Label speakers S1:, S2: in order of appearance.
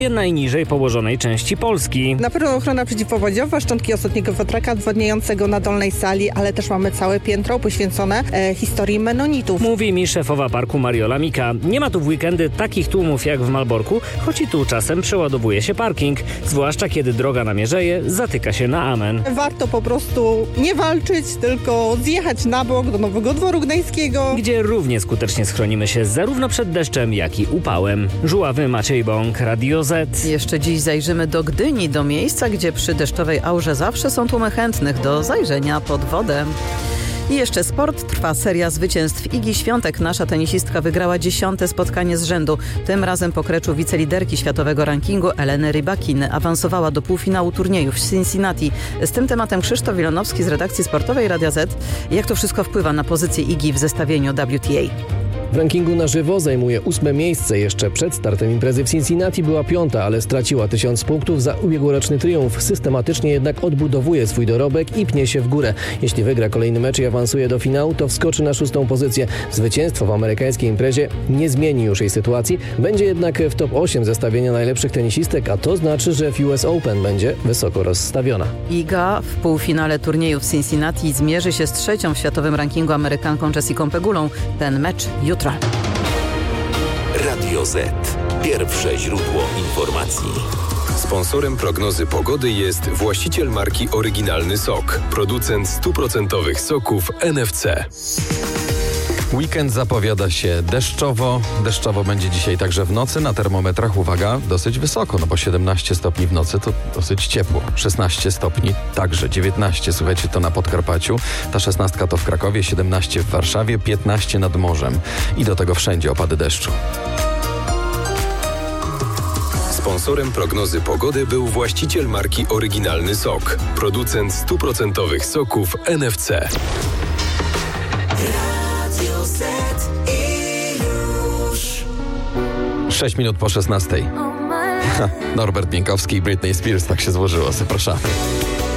S1: najniżej położonej części Polski.
S2: Na pewno ochrona przeciwpowodziowa, szczątki ostatniego wiatraka odwodniającego na dolnej sali, ale też mamy całe piętro poświęcone historii Menonitów.
S1: Mówi mi szefowa parku Mariola Mika. Nie ma tu w weekendy takich tłumów jak w Malborku, choć i tu czasem przeładowuje się parking. Zwłaszcza kiedy droga na Mierzeję zatyka się na amen.
S2: Warto po prostu nie walczyć, tylko zjechać na bok do Nowego Dworu Gdańskiego,
S1: gdzie równie skutecznie schronimy się zarówno przed deszczem, jak i upałem. Żuławy, Maciej Bąk, Radio Z.
S3: Jeszcze dziś zajrzymy do Gdyni, do miejsca, gdzie przy deszczowej aurze zawsze są tłumy chętnych do zajrzenia pod wodę. I jeszcze sport. Trwa seria zwycięstw Igi Świątek. Nasza tenisistka wygrała 10. spotkanie z rzędu. Tym razem po kreczu wiceliderki światowego rankingu Eleny Rybakin awansowała do półfinału turnieju w Cincinnati. Z tym tematem Krzysztof Wilanowski z redakcji sportowej Radia Z. Jak to wszystko wpływa na pozycję Igi w zestawieniu WTA?
S4: W rankingu na żywo zajmuje 8. miejsce. Jeszcze przed startem imprezy w Cincinnati była 5., ale straciła 1000 punktów za ubiegłoroczny triumf. Systematycznie jednak odbudowuje swój dorobek i pnie się w górę. Jeśli wygra kolejny mecz i awansuje do finału, to wskoczy na 6. pozycję. Zwycięstwo w amerykańskiej imprezie nie zmieni już jej sytuacji. Będzie jednak w top 8 zestawienia najlepszych tenisistek, a to znaczy, że w US Open będzie wysoko rozstawiona.
S3: Iga w półfinale turnieju w Cincinnati zmierzy się z 3. w światowym rankingu Amerykanką Jessicą Pegulą. Ten mecz jutro.
S5: Radio Z. Pierwsze źródło informacji.
S6: Sponsorem prognozy pogody jest właściciel marki Oryginalny Sok, producent 100% soków NFC.
S7: Weekend zapowiada się deszczowo. Deszczowo będzie dzisiaj także w nocy. Na termometrach, uwaga, dosyć wysoko, no bo 17 stopni w nocy to dosyć ciepło. 16 stopni, także 19, słuchajcie, to na Podkarpaciu. Ta 16 to w Krakowie, 17 w Warszawie, 15 nad morzem. I do tego wszędzie opady deszczu.
S6: Sponsorem prognozy pogody był właściciel marki Oryginalny Sok, producent 100% soków NFC.
S7: 6 minut po 16. Norbert Bieńkowski i Britney Spears, tak się złożyło. Zapraszamy.